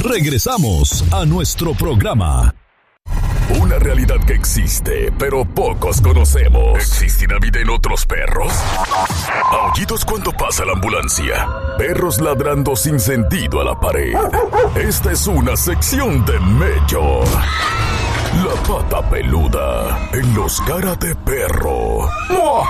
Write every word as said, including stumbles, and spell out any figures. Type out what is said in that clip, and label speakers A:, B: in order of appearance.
A: Regresamos a nuestro programa.
B: Una realidad que existe, pero pocos conocemos. ¿Existirá vida en otros perros? Aullidos cuando pasa la ambulancia. Perros ladrando sin sentido a la pared. Esta es una sección de Mello. La pata peluda en los cara de perro.